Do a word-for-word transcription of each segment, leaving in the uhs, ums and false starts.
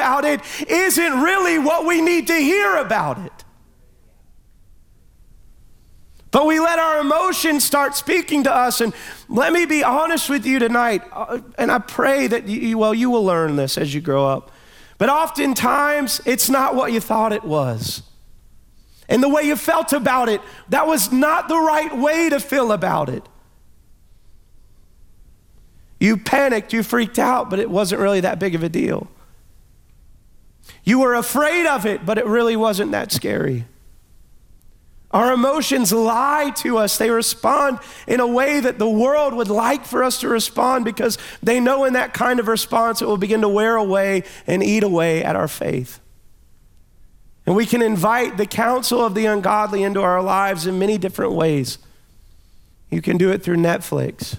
about it isn't really what we need to hear about it. But we let our emotions start speaking to us. And let me be honest with you tonight, and I pray that you, well, you will learn this as you grow up. But oftentimes, it's not what you thought it was. And the way you felt about it, that was not the right way to feel about it. You panicked, you freaked out, but it wasn't really that big of a deal. You were afraid of it, but it really wasn't that scary. Our emotions lie to us. They respond in a way that the world would like for us to respond because they know in that kind of response it will begin to wear away and eat away at our faith. And we can invite the counsel of the ungodly into our lives in many different ways. You can do it through Netflix.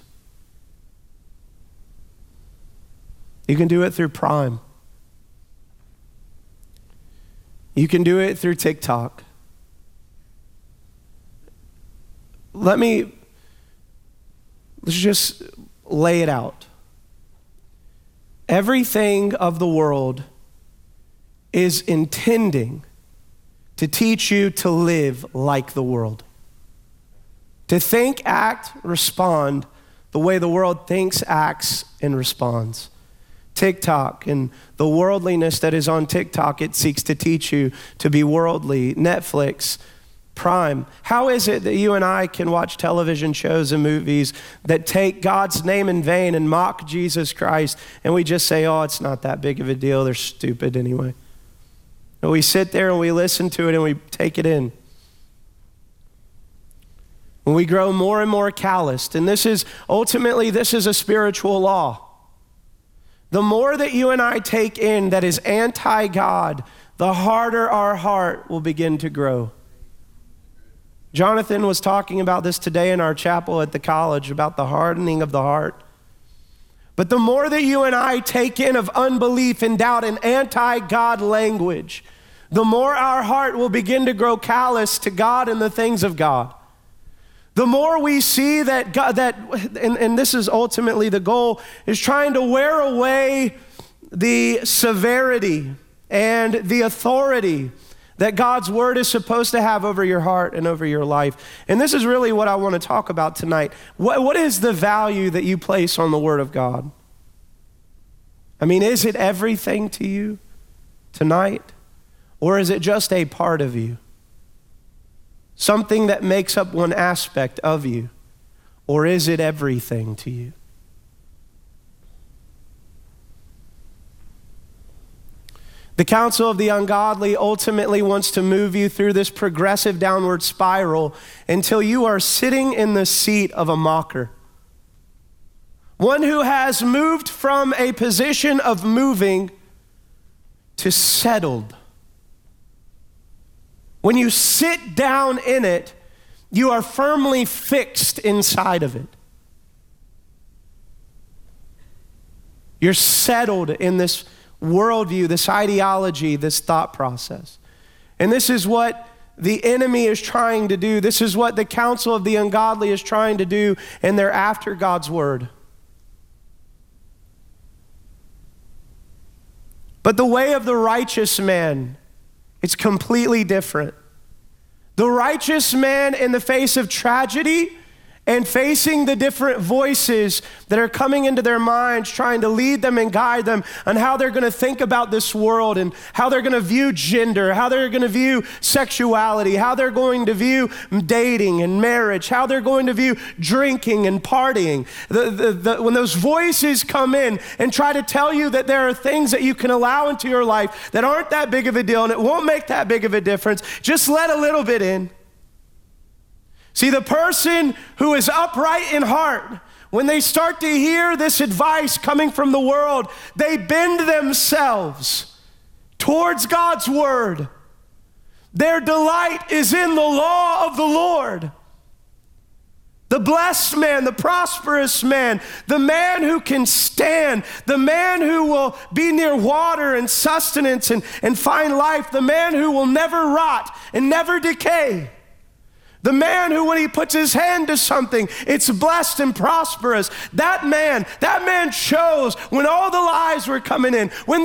You can do it through Prime. You can do it through TikTok. Let me, let's just lay it out. Everything of the world is intending to teach you to live like the world. To think, act, respond the way the world thinks, acts, and responds. TikTok and the worldliness that is on TikTok, it seeks to teach you to be worldly. Netflix, Prime. How is it that you and I can watch television shows and movies that take God's name in vain and mock Jesus Christ, and we just say, oh, it's not that big of a deal, they're stupid anyway. And we sit there and we listen to it and we take it in. When we grow more and more calloused, and this is, ultimately, this is a spiritual law. The more that you and I take in that is anti-God, the harder our heart will begin to grow. Jonathan was talking about this today in our chapel at the college, about the hardening of the heart. But the more that you and I take in of unbelief and doubt and anti-God language, the more our heart will begin to grow callous to God and the things of God. The more we see that God, that, and, and this is ultimately the goal, is trying to wear away the severity and the authority that God's word is supposed to have over your heart and over your life. And this is really what I want to talk about tonight. What, what is the value that you place on the word of God? I mean, is it everything to you tonight? Or is it just a part of you? Something that makes up one aspect of you? Or is it everything to you? The counsel of the ungodly ultimately wants to move you through this progressive downward spiral until you are sitting in the seat of a mocker. One who has moved from a position of moving to settled. When you sit down in it, you are firmly fixed inside of it. You're settled in this worldview, this ideology, this thought process. And this is what the enemy is trying to do. This is what the counsel of the ungodly is trying to do, and they're after God's word. But the way of the righteous man, it's completely different. The righteous man, in the face of tragedy and facing the different voices that are coming into their minds, trying to lead them and guide them on how they're going to think about this world and how they're going to view gender, how they're going to view sexuality, how they're going to view dating and marriage, how they're going to view drinking and partying. The, the, the, when those voices come in and try to tell you that there are things that you can allow into your life that aren't that big of a deal and it won't make that big of a difference, just let a little bit in. See, the person who is upright in heart, when they start to hear this advice coming from the world, they bend themselves towards God's word. Their delight is in the law of the Lord. The blessed man, the prosperous man, the man who can stand, the man who will be near water and sustenance and, and find life, the man who will never rot and never decay. The man who, when he puts his hand to something, it's blessed and prosperous. That man, that man chose when all the lies were coming in, when